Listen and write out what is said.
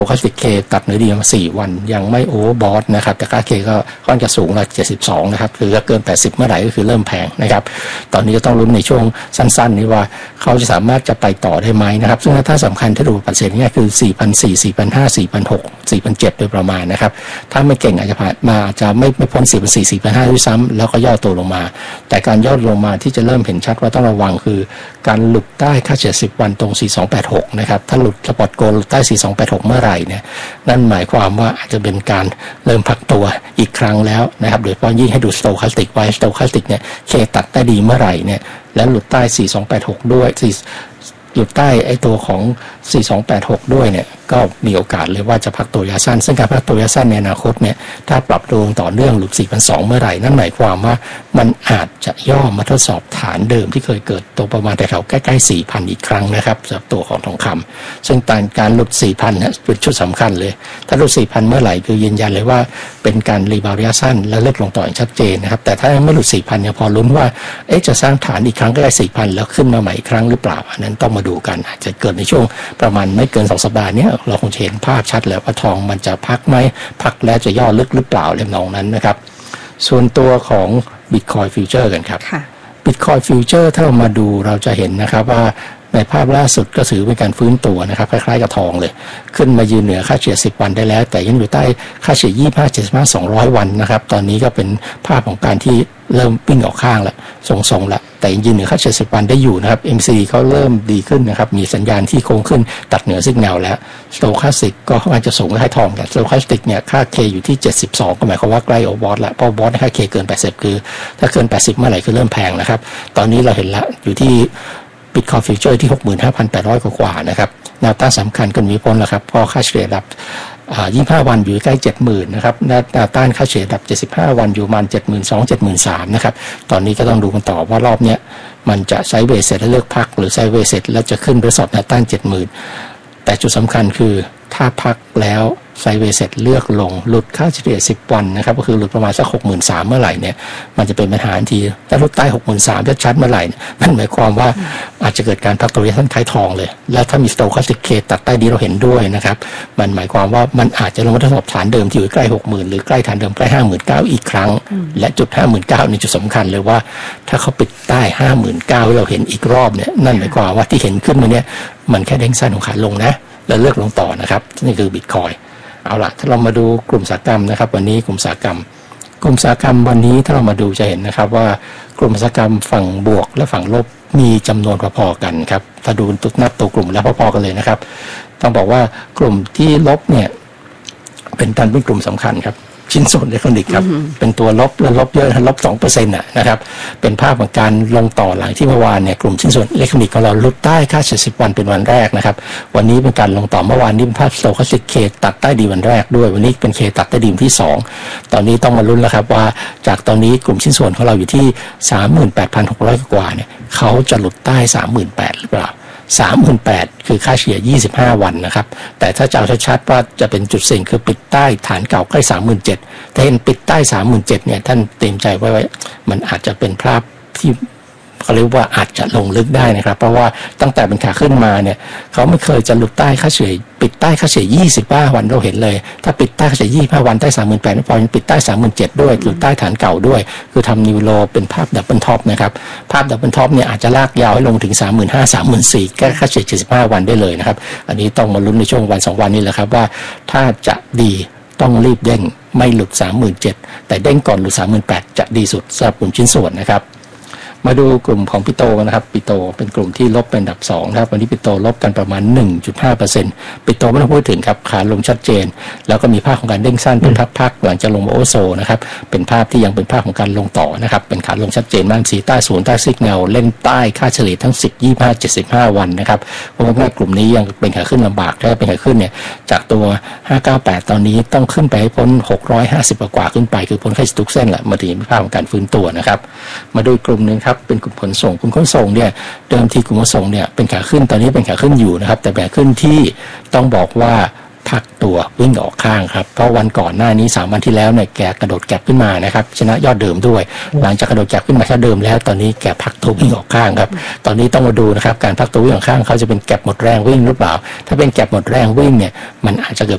ค่าเฉลี่ยเคตัดเนื้อดีมา4วันยังไม่โอเวอร์บอทนะครับแต่ค่าเคก็ค่อนข้างจะสูงละ72นะครับคือเกิน80เมื่อไหร่ก็คือเริ่มแพงนะครับตอนนี้ก็ต้องลุ้นในช่วงสั้นๆนี้ว่าเขาจะสามารถจะไปต่อได้ไหมนะครับซึ่งถ้าสำคัญถ้าดูปัจจัยนี้คือ 4,400 4,500 4,600 4,700 โดยประมาณนะครับถ้าไม่เก่งอาจจะผ่านมาอาจจะไม่พ้น 4,400 4,500 ด้วยซ้ำแล้วก็ย่อตัวลงมาแต่การย่อลงมาที่จะเริ่มเห็นชัดว่าต้องระวังคือการหลุดใต้ค่าเฉลี่ย10วันตรง4286นะครับถ้าหลุดสปอตโกลใต้4286เมื่อไหร่เนี่ยนั่นหมายความว่าอาจจะเป็นการเริ่มพักตัวอีกครั้งแล้วนะครับโดยเฉพาะยิ่งให้ดูสโตแคสติกไว้สโตแคสติกเนี่ยเคตัดได้ดีเมื่อไหร่เนี่ยแล้วหลุดใต้4286ด้วยหลุดใต้ไอตัวของ4286ด้วยเนี่ยก็มีโอกาสเลยว่าจะพักตัวยาสั้นซึ่งการพักตัวยาสั้นในอนาคตเนี่ยถ้าปรับตัวต่อเนื่องหลุด 4,200 เมื่อไหร่นั่นหมายความว่ามันอาจจะย่อมาทดสอบฐานเดิมที่เคยเกิดตัวประมาณแถวๆใกล้ๆ 4,000 อีกครั้งนะครับสำหรับตัวของทองคำซึ่งการหลุด 4,000 เนี่ยเป็นชุดสำคัญเลยถ้าหลุด 4,000 เมื่อไหร่คือยืนยันเลยว่าเป็นการรีบาวด์ระยะสั้นและเลิกลงต่ออย่างชัดเจนนะครับแต่ถ้าไม่หลุด 4,000 เนี่ยพอลุ้นว่าจะสร้างฐานอีกครั้งใกล้ 4,000 แล้วขึ้นมาใหม่อีกครั้งหรือเปล่าอันนั้นต้องมาดูกันอาจจะเกิดในช่วงประมาณไม่เกิน2 สัปดาห์นี้เราคงเห็นภาพชัดแล้วว่าทองมันจะพักไหมพักแล้วจะย่อลึกหรือเปล่าเรื่องนั้นนะครับส่วนตัวของ Bitcoin Future กันครับ Bitcoin Future ถ้าเรามาดูเราจะเห็นนะครับว่าในภาพล่าสุดก็ถือเป็นการฟื้นตัวนะครับคล้ายๆกับทองเลยขึ้นมายืนเหนือค่าเฉลี่ย10วันได้แล้วแต่ยังอยู่ใต้ค่าเฉลี่ย25 75 200วันนะครับตอนนี้ก็เป็นภาพของการที่เริ่มปิ้งออกข้างแล้วทรงๆแล้วแต่ยังยืนเหนือค่าเฉลี่ย10วันได้อยู่นะครับ MCD เขาเริ่มดีขึ้นนะครับมีสัญญาณที่โค้งขึ้นตัดเหนือซิกแนลแล้ว Stochastic ก็ค่อนข้างจะสูงคล้ายทองแต่ Stochastic เนี่ยค่า K อยู่ที่72ก็หมายความว่าใกล้โอเวอร์บอทแล้วเพราะบอทค่า K เกิน80คือถ้าเกิน80เมื่อไหร่คือเริ่มแพงนะครับตอนนี้เราเห็นแล้วอยู่ที่Bitcoin Future ที่ 65,800 กว่านะครับแนวต้านสำคัญก็มีพ้นแล้วครับเพราะค่าเฉลี่ยระดับ25 วันอยู่ใกล้ 70,000 นะครับแนวต้านค่าเฉลี่ยระดับ75 วันอยู่ประมาณ 72,000 73,000 นะครับตอนนี้ก็ต้องดูกันต่อว่ารอบเนี้ยมันจะไซด์เวย์เสร็จแล้วเลือกพักหรือไซด์เวย์เสร็จแล้วจะขึ้นไปสอบแนวต้าน 70,000 แต่จุดสำคัญคือถ้าพักแล้วไซด์เวย์เสร็จเลือกลงหลุดค่าเฉลี่ย10วันนะครับก็คือหลุดประมาณสัก 63,000 เมื่อไหร่เนี่ยมันจะเป็นปัญหาทันทีถ้าหลุดใต้ 63,000 ชัดเมื่อไหร่นั่นหมายความว่าอาจจะเกิดการพักตัวระยะสั้นคล้ายทองเลยแล้วถ้ามี Stochastic K ตัดใต้ดีเราเห็นด้วยนะครับมันหมายความว่ามันอาจจะลงมาทดสอบฐานเดิมที่อยู่ใกล้ 60,000 หรือใกล้ฐานเดิมใกล้ 59,000 อีกครั้งและจุด 59,000 นี่จุดสำคัญเลยว่าถ้าเขาปิดใต้ 59,000 ที่เราเห็นอีกรอบเนี่ยนั่นหมายความว่าที่เห็นขึ้นมาเนี่ยมันแค่เด้งสั้นของขาลงนะแล้วเลือกลงต่อนะครับนี่คือ Bitcoinเอาล่ะถ้าเรามาดูกลุ่มอุตสาหกรรมนะครับวันนี้กลุ่มอุตสาหกรรมวันนี้ถ้าเรามาดูจะเห็นนะครับว่ากลุ่มอุตสาหกรรมฝั่งบวกและฝั่งลบมีจำนวนพอๆกันครับถ้าดูนับตัวกลุ่มแล้วพอๆกันเลยนะครับต้องบอกว่ากลุ่มที่ลบเนี่ยเป็นกลุ่มสำคัญครับชิ้นส่วนอิเล็กทรอนิกส์ครับเป็นตัวลบและลบเยอะลบ 2% นะครับเป็นภาพของการลงต่อหลังที่เมื่อวานเนี่ยกลุ่มชิ้นส่วนอิเล็กทรอนิกส์ของเราหลุดใต้ค่าเฉลี่ย10วันเป็นวันแรกนะครับวันนี้เป็นการลงต่อเมื่อวานนี้เป็นภาพ Stochastic K ตัดใต้ดีวันแรกด้วยวันนี้เป็น K ตัดใต้ดีวันที่2ตอนนี้ต้องมาลุ้นแล้วครับว่าจากตอนนี้กลุ่มชิ้นส่วนของเราอยู่ที่ 38,600 กว่าเนี่ยเขาจะหลุดใต้ 38,000 หรือเปล่า38,000 คือค่าเฉลี่ย25วันนะครับแต่ถ้าจะเอาชัดๆว่าจะเป็นจุดเสี่ยงคือปิดใต้ฐานเก่าใกล้ 37,000 ถ้าเห็นปิดใต้ 37,000 เนี่ยท่านเตรียมใจไว้มันอาจจะเป็นภาพที่เขาเรียกว่าอาจจะลงลึกได้นะครับเพราะว่าตั้งแต่เป็นขาขึ้นมาเนี่ยเขาไม่เคยจะหลุดใต้ค่าเฉลี่ยปิดใต้ค่าเฉลี่ย25วันเราเห็นเลยถ้าปิดใต้ค่าเฉลี่ย25วันใต้ 38,000 ไม่พอยังปิดใต้ 37,000 ด้วยหลุดใต้ฐานเก่าด้วยคือทำนิวโลเป็นภาพดับเบิลท็อปนะครับภาพดับเบิลท็อปเนี่ยอาจจะลากยาวให้ลงถึง 35,000 34,000 แก้ค่าเฉลี่ย75วันได้เลยนะครับอันนี้ต้องมาลุ้นในช่วงวัน2วันนี้แหละครับว่าถ้าจะดีต้องรีบเด้งไม่หลุด 37,000 แต่เด้งก่อนหลุด 38,000 จะดีสุดสำหรับกลุ่มชิ้นส่วนนะครับมาดูกลุ่มของปิโตนะครับปิโตเป็นกลุ่มที่ลบเป็นอันดับ2นะครับวันนี้ปิโตลบกันประมาณ 1.5% ปิโตไม่ต้องพูดถึงครับขาลงชัดเจนแล้วก็มีภาพของการเด้งสั้นเป็นพักๆหลังจากลงมาโอโซนะครับเป็นภาพที่ยังเป็นภาพของการลงต่อนะครับเป็นขาลงชัดเจนมากสีใต้ศูนย์ใต้ซิกแนลเล่นใต้ค่าเฉลี่ยทั้ง10 25 75วันนะครับเพราะว่ากลุ่มนี้ยังเป็นขาขึ้นลำบากถ้าเป็นขาขึ้นเนี่ยจากตัว598ตอนนี้ต้องขึ้นไปให้พ้น650กว่าขึ้นไปคือพ้นค่าทุกเส้นแหละมาถึงภาพของการฟื้นตัวนะครับมาดูกลุ่มนึงครับเป็นกลุ่มขนส่งกลุ่มขนส่งเนี่ยเดิมทีกลุ่มขนส่งเนี่ยเป็นขาขึ้นตอนนี้เป็นขาขึ้นอยู่นะครับแต่ขาขึ้นที่ต้องบอกว่าพักตัววิ่งออกข้างครับเพราะวันก่อนหน้านี้3วันที่แล้วเนี่ยแกกระโดดแก็บขึ้นมานะครับชนะยอดเดิมด้วยหลังจากกระโดดแก็บขึ้นมาชนะเดิมแล้วตอนนี้แกพักตัววิ่งออกข้างครับตอนนี้ต้องมาดูนะครับการพักตัววิ่งออกข้างเขาจะเป็นแก็บหมดแรงวิ่งหรือเปล่าถ้าเป็นแก็บหมดแรงวิ่งเนี่ยมันอาจจะเกิด